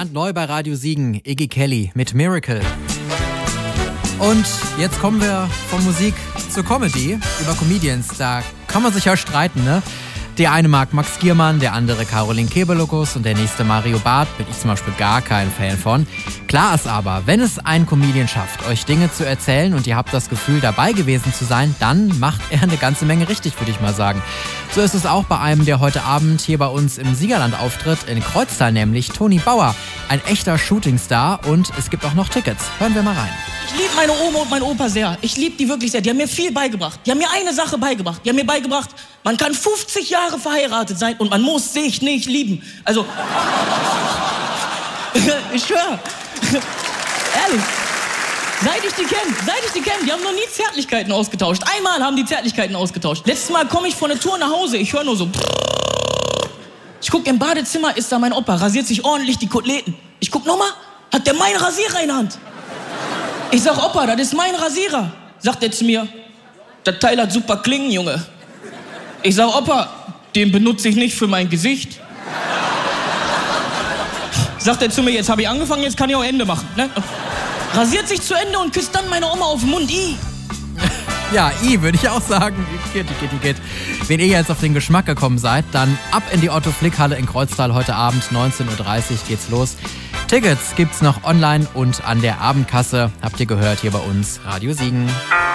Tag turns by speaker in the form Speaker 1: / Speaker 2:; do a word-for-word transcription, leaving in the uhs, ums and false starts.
Speaker 1: Brandneu bei Radio Siegen, Iggy Kelly mit Miracle. Und jetzt kommen wir von Musik zur Comedy. Über Comedians, da kann man sich ja streiten, ne? Der eine mag Max Giermann, der andere Caroline Kebelokus und der nächste Mario Barth. Bin ich zum Beispiel gar kein Fan von. Klar ist aber, wenn es ein Comedian schafft, euch Dinge zu erzählen und ihr habt das Gefühl, dabei gewesen zu sein, dann macht er eine ganze Menge richtig, würde ich mal sagen. So ist es auch bei einem, der heute Abend hier bei uns im Siegerland auftritt, in Kreuztal nämlich, Toni Bauer. Ein echter Shootingstar und es gibt auch noch Tickets. Hören wir mal rein.
Speaker 2: Ich liebe meine Oma und meinen Opa sehr. Ich liebe die wirklich sehr. Die haben mir viel beigebracht. Die haben mir eine Sache beigebracht. Die haben mir beigebracht, man kann fünfzig Jahre verheiratet sein und man muss sich nicht lieben. Also, ich schwöre. Ehrlich. Seit ich die kenne, seit ich die kenne, die haben noch nie Zärtlichkeiten ausgetauscht. Einmal haben die Zärtlichkeiten ausgetauscht. Letztes Mal komme ich von der Tour nach Hause, ich höre nur so. Ich gucke im Badezimmer, ist da mein Opa, rasiert sich ordentlich die Koteletten. Ich guck nochmal, hat der meinen Rasierer in der Hand. Ich sag, Opa, das ist mein Rasierer. Sagt er zu mir, das Teil hat super Klingen, Junge. Ich sag, Opa, den benutze ich nicht für mein Gesicht. Sagt er zu mir, jetzt habe ich angefangen, jetzt kann ich auch Ende machen. Ne? Rasiert sich zu Ende und küsst dann meine Oma auf den Mund. I.
Speaker 1: Ja, I, würde ich auch sagen. Geht, geht, geht. Wenn ihr jetzt auf den Geschmack gekommen seid, dann ab in die Otto-Flick-Halle in Kreuztal heute Abend, neunzehn Uhr dreißig geht's los. Tickets gibt's noch online und an der Abendkasse. Habt ihr gehört hier bei uns, Radio Siegen.